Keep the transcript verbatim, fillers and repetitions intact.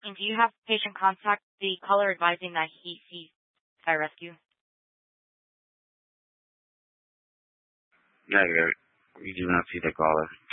And do you have patient contact the caller advising that he sees fire rescue? Negative. We do not see the caller.